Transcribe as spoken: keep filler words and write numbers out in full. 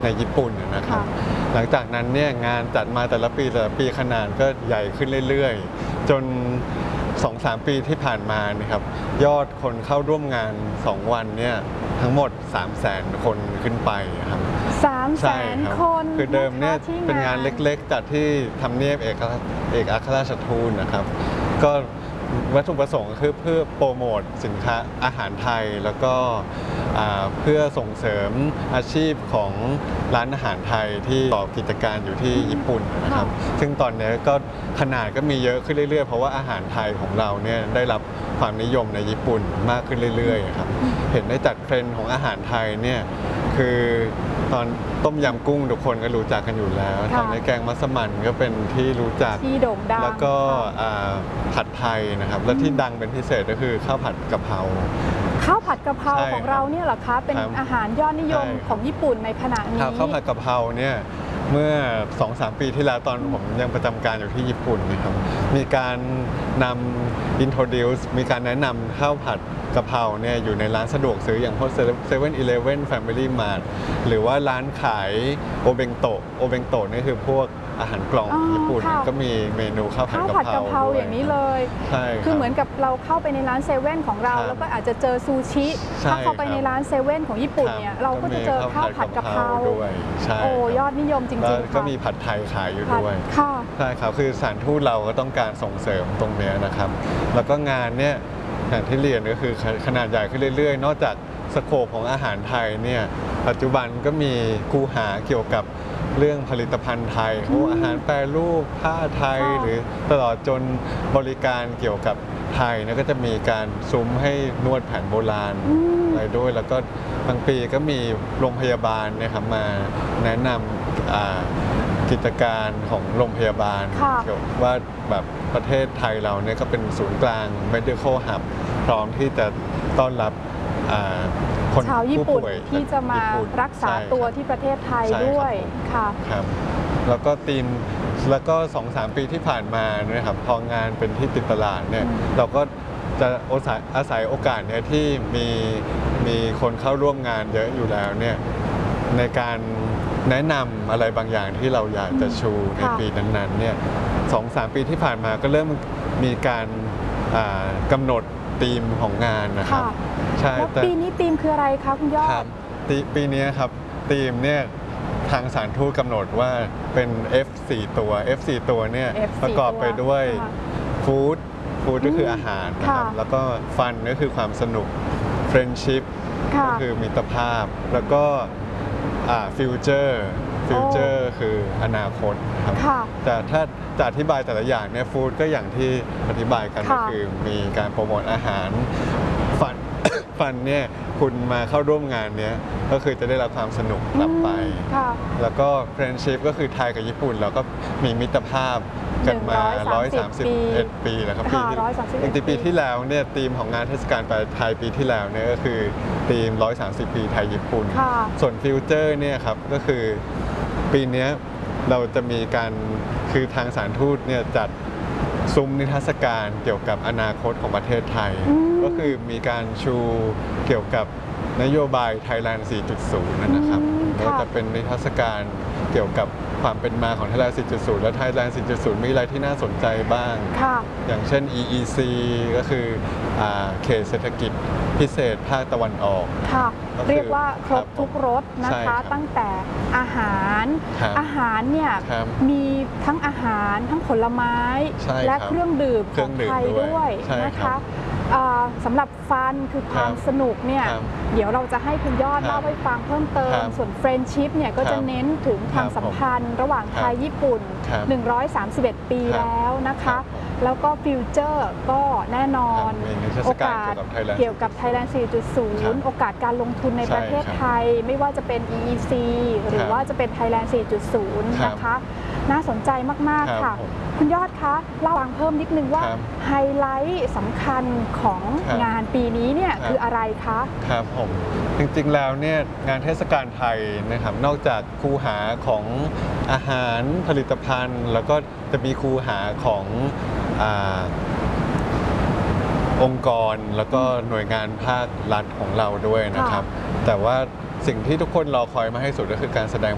ในญี่ปุ่นนะครับหลังจากนั้นเนี่ยงานจัดมาแต่ละปีแต่ละปีขนาดก็ใหญ่ขึ้นเรื่อยๆจน สองถึงสาม ปีที่ผ่านมานะครับยอดคนเข้าร่วมงานสองวันเนี่ยทั้งหมด สามแสน คนขึ้นไปครับสามแสนคนคือเดิมเนี่ยเป็นงานเล็กๆจัดที่ทำเนียบเอกเอกอัครราชทูตนะครับก็วัตถุประสงค์คือเพื่อโปรโมทสินค้าอาหารไทยแล้วก็เพื่อส่งเสริมอาชีพของร้านอาหารไทยที่ต่อกิจการอยู่ที่ญี่ปุ่นนะครับซึ่งตอนนี้ก็ขนาดก็มีเยอะขึ้นเรื่อยๆเพราะว่าอาหารไทยของเราเนี่ยได้รับความนิยมในญี่ปุ่นมากขึ้นเรื่อยๆครับเห็นได้จากเทรนด์ของอาหารไทยเนี่ยคือตอนต้มยำกุ้งทุกคนก็รู้จักกันอยู่แล้วตอนนี้แกงมัสมั่นก็เป็นที่รู้จักที่โด่งดังแล้วก็ผัดไทยนะครับและที่ดังเป็นพิเศษก็คือข้าวผัดกะเพราข้าวผัดกะเพราของเราเนี่ยเหรอคะเป็นอาหารยอดนิยมของญี่ปุ่นในขณะนี้ข้าวผัดกะเพราเนี่ยเมื่อ สองถึงสาม ปีที่แล้วตอนผมยังประจำการอยู่ที่ญี่ปุ่นนะครับมีการนำ introduce มีการแนะนำข้าวผัดกะเพราเนี่ยอยู่ในร้านสะดวกซื้ออย่างพวก เซเว่น อีเลฟเว่น แฟมิลี่มาร์ท หรือว่าร้านขายโอเบงโตะโอเบงโตะนี่คือพวกอาหารกล่องญี่ปุ่นก็มีเมนูข้าวผัดกะเพราอย่างนี้เลยใช่คือเหมือนกับเราเข้าไปในร้านเซเว่นของเราแล้วก็อาจจะเจอซูชิถ้าเข้าไปในร้านเซเว่นของญี่ปุ่นเนี่ยเราก็จะเจอข้าวผัดกะเพราด้วยโอ้ยอดนิยมจริงๆก็มีผัดไทยขายอยู่ด้วยค่ะใช่ครับคือสถานทูตเราก็ต้องการส่งเสริมตรงนี้นะครับแล้วก็งานเนี่ยอย่างที่เรียนก็คือขนาดใหญ่ขึ้นเรื่อยๆนอกจากสโคปของอาหารไทยเนี่ยปัจจุบันก็มีคูหาเกี่ยวกับเรื่องผลิตภัณฑ์ไทยอาหารแปรรูปผ้าไทยหรือตลอดจนบริการเกี่ยวกับไทยนะก็จะมีการซุ้มให้นวดแผนโบราณอะไรด้วยแล้วก็บางปีก็มีโรงพยาบาลนะครับมาแนะนำกิจการของโรงพยาบาลเกี่ยวว่าแบบประเทศไทยเราเนี่ยก็เป็นศูนย์กลาง medical hub พร้อมที่จะต้อนรับคนชาวญี่ปุ่นที่จะมารักษาตัวที่ประเทศไทยด้วยค่ะครับแล้วก็ทีมแล้วก็ สองถึงสาม ปีที่ผ่านมาเนี่ยครับพองานเป็นที่ติดตลาดเนี่ยเราก็จะอาศัยโอกาสเนี่ยที่มีมีคนเข้าร่วมงานเยอะอยู่แล้วเนี่ยในการแนะนำอะไรบางอย่างที่เราอยากจะชูในปีนั้นๆเนี่ย สองถึงสาม ปีที่ผ่านมาก็เริ่มมีการกำหนดธีมของงานนะครับใช่แล้วปีนี้ธีมคืออะไรคะคุณยอดปีนี้ครับธีมเนี่ยทางสถานทูตกำหนดว่าเป็น เอฟ สี่ ตัว เอฟ สี่ ตัวเนี่ยประกอบไปด้วยฟู้ดฟู้ดก็คืออาหารนะครับแล้วก็ฟันก็คือความสนุกเฟรนด์ชิพก็คือมิตรภาพแล้วก็ฟิวเจอร์ฟิวเจอร์คืออนาคตครับแต่ถ้าจะอธิบายแต่ละอย่างเนี่ยฟู้ดก็อย่างที่อธิบายกันก็คือมีการโปรโมทอาหารฟันฟันเนี่ยคุณมาเข้าร่วมงานเนี้ยก็คือจะได้รับความสนุกกลับไปแล้วก็เฟรนด์ชิพก็คือไทยกับญี่ปุ่นเราก็มีมิตรภาพกันมาหนึ่งร้อยสามสิบเอ็ดปีแล้วครับปีที่จริงๆปีที่แล้วเนี่ยธีมของงานเทศกาลปลาไทยปีที่แล้วเนี่ยก็คือธีมหนึ่งร้อยสามสิบปีไทยญี่ปุ่นส่วนฟิวเจอร์เนี่ยครับก็คือปีนี้เราจะมีการคือทางสถานทูตเนี่ยจัดซุ้มนิทรรศการเกี่ยวกับอนาคตของประเทศไทยก็คือมีการชูเกี่ยวกับนโยบาย Thailand สี่จุดศูนย์ นะครับก็จะเป็นนิทรรศการเกี่ยวกับความเป็นมาของ Thailand สี่จุดศูนย์ และ Thailand สี่จุดศูนย์ มีอะไรที่น่าสนใจบ้างอย่างเช่น อี อี ซี ก็คือเขตเศรษฐกิจพิเศษภาคตะวันออกเรียกว่าครบทุกรสนะคะตั้งแต่อาหารอาหารเนี่ยมีทั้งอาหารทั้งผลไม้และเครื่องดื่มของไทยด้วยนะคะสำหรับฟันคือความสนุกเนี่ยเดี๋ยวเราจะให้คุณยอดเล่าให้ฟังเพิ่มเติมส่วนเฟรนด์ชิพเนี่ยก็จะเน้นถึงความสัมพันธ์ระหว่างไทยญี่ปุ่นหนึ่งร้อยสามสิบเอ็ดปีแล้วนะคะแล้วก็ฟิวเจอร์ก็แน่นอนโอกาสเกี่ยวกับ Thailand สี่จุดศูนย์ โอกาสการลงทุนในประเทศไทยไม่ว่าจะเป็น อี อี ซี หรือว่าจะเป็น Thailand สี่จุดศูนย์ นะคะน่าสนใจมากๆค่ะคุณยอดคะเล่าเพิ่มนิดนึงว่าไฮไลท์สำคัญของงานปีนี้เนี่ยคืออะไรคะครับผมจริงๆแล้วเนี่ยงานเทศกาลไทยนะครับนอกจากคูหาของอาหารผลิตภัณฑ์แล้วก็จะมีคูหาขององค์กรแล้วก็หน่วยงานภาครัฐของเราด้วยนะครับแต่ว่าสิ่งที่ทุกคนรอคอยมาให้สุดก็คือการแสดง